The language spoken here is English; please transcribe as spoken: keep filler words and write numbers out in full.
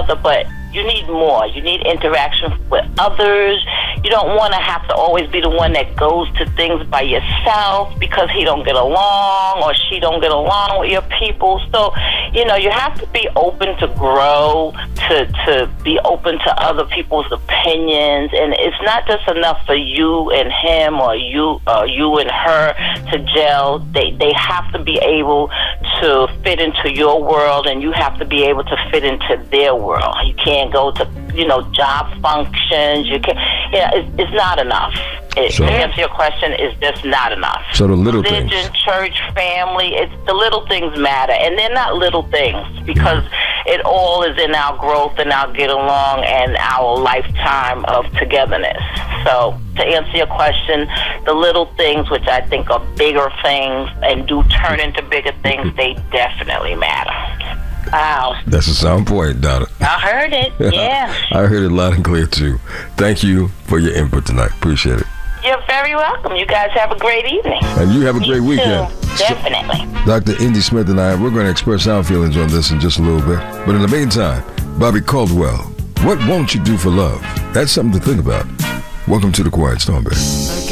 other, but you need more. You need interaction with others. You don't want to have to always be the one that goes to things by yourself because he don't get along or she don't get along with your people. So, you know, you have to be open to grow, to to be open to other people's opinions. And it's not just enough for you and him or you uh, you and her to gel. They, they have to be able to fit into your world, and you have to be able to fit into their world. You can't go to, you know, job functions. You can, yeah, it's, it's not enough. It, so, to answer your question, it's just not enough. So the little Religion, things, church, family, it's the little things matter, and they're not little things because it all is in our growth and our get along and our lifetime of togetherness. So to answer your question, the little things, which I think are bigger things and do turn into bigger things, they definitely matter. Wow. That's a sound point, Donna. I heard it, yeah. I heard it loud and clear, too. Thank you for your input tonight. Appreciate it. You're very welcome. You guys have a great evening. And you have a Me great weekend. Too. Definitely. So, Doctor Indy Smith and I, we're going to express our feelings on this in just a little bit. But in the meantime, Bobby Caldwell, what won't you do for love? That's something to think about. Welcome to the Quiet Storm, baby.